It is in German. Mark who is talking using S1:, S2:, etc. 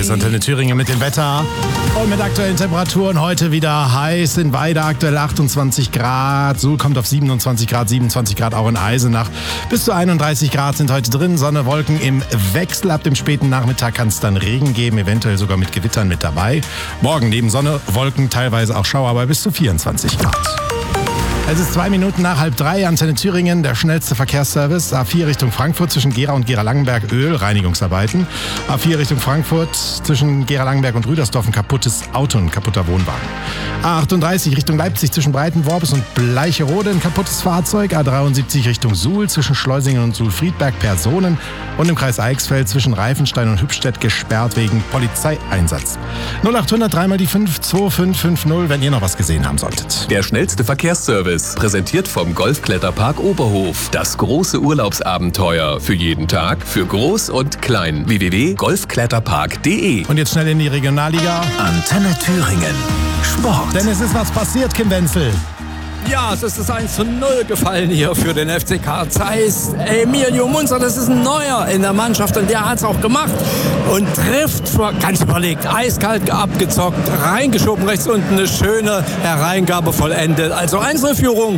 S1: ist Antenne Thüringen mit dem Wetter und mit aktuellen Temperaturen. Heute wieder heiß in Weida, aktuell 28 Grad. Suhl kommt auf 27 Grad, 27 Grad auch in Eisenach. Bis zu 31 Grad sind heute drin. Sonne, Wolken im Wechsel. Ab dem späten Nachmittag kann es dann Regen geben, eventuell sogar mit Gewittern mit dabei. Morgen neben Sonne, Wolken, teilweise auch Schauer bei bis zu 24 Grad. Es ist 2 Minuten nach 2:30, Antenne Thüringen, der schnellste Verkehrsservice. A4 Richtung Frankfurt zwischen Gera und Gera-Langenberg Öl, Reinigungsarbeiten. A4 Richtung Frankfurt zwischen Gera-Langenberg und Rüdersdorf ein kaputtes Auto, ein kaputter Wohnwagen. A38 Richtung Leipzig zwischen Breitenworbis und Bleicherode ein kaputtes Fahrzeug. A73 Richtung Suhl zwischen Schleusingen und Suhl-Friedberg Personen. Und im Kreis Eichsfeld zwischen Reifenstein und Hübstedt gesperrt wegen Polizeieinsatz. 0800 3 mal die 5 2550, wenn ihr noch was gesehen haben solltet.
S2: Der schnellste Verkehrsservice, präsentiert vom Golfkletterpark Oberhof. Das große Urlaubsabenteuer für jeden Tag, für Groß und Klein. www.golfkletterpark.de.
S1: Und jetzt schnell in die Regionalliga.
S3: Antenne Thüringen. Sport.
S1: Denn es ist was passiert, Kim Wenzel.
S4: Ja, es ist das 1:0 gefallen hier für den FCK Zeiss. Emilio Munzer, das ist ein Neuer in der Mannschaft und der hat es auch gemacht und trifft ganz überlegt, eiskalt abgezockt, reingeschoben rechts unten, eine schöne Hereingabe vollendet. Also 1:0 Führung